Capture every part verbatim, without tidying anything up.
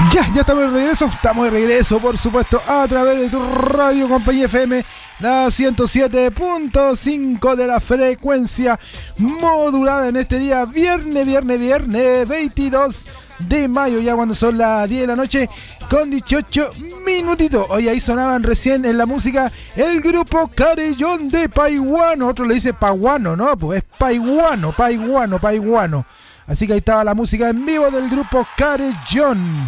Ya, ya estamos de regreso, estamos de regreso, por supuesto, a través de tu radio Compañía F M, la ciento siete punto cinco de la frecuencia modulada en este día, viernes, viernes, viernes, veintidós de mayo, ya cuando son las diez de la noche, con dieciocho minutitos. Hoy ahí sonaban recién en la música el grupo Carellón de Paiguano, otro le dice Paguano, ¿no? Pues es Paiguano, Paiguano, Paiguano. Así que ahí estaba la música en vivo del grupo Carellón.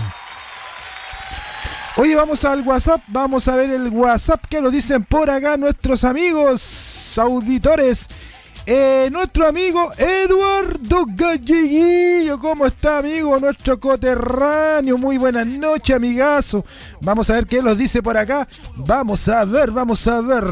Oye, vamos al WhatsApp, vamos a ver el WhatsApp que nos dicen por acá nuestros amigos auditores. Eh, nuestro amigo Eduardo Galleguillo, ¿cómo está, amigo? Nuestro coterráneo, muy buenas noches, amigazo. Vamos a ver qué nos dice por acá. Vamos a ver, vamos a ver.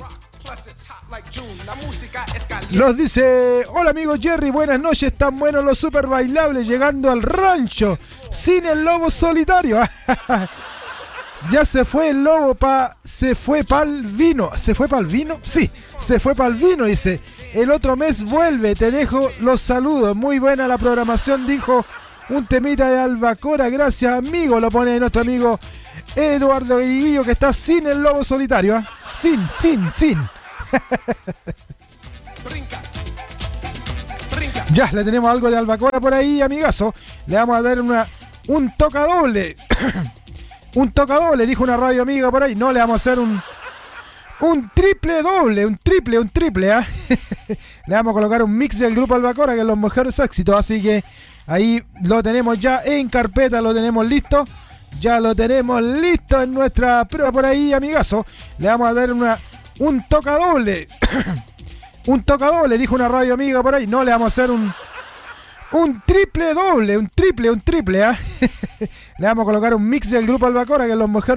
Nos dice: hola amigo Jerry, buenas noches, están buenos los super bailables llegando al rancho sin el lobo solitario. Ya se fue el lobo pa... se fue pa'l vino. ¿Se fue pa'l vino? Sí, se fue pa'l vino, dice. El otro mes vuelve, te dejo los saludos. Muy buena la programación, dijo un temita de Albacora. Gracias, amigo, lo pone nuestro amigo Eduardo Guillo, que está sin el lobo solitario, ¿eh? Sin, sin, sin. Ya, le tenemos algo de Albacora por ahí, amigazo. Le vamos a dar una un toca doble. Un toca doble, dijo una radio amiga por ahí. No, le vamos a hacer un un triple doble, un triple, un triple, ¿eh? Le vamos a colocar un mix del grupo Albacora, que es los mejores éxitos. Así que ahí lo tenemos ya en carpeta, lo tenemos listo. Ya lo tenemos listo en nuestra prueba por ahí, amigazo. Le vamos a dar una un toca doble. Un toca doble, dijo una radio amiga por ahí. No, le vamos a hacer un Un triple doble, un triple, un triple, ¿eh? Le vamos a colocar un mix del grupo Albacora, que es los mejores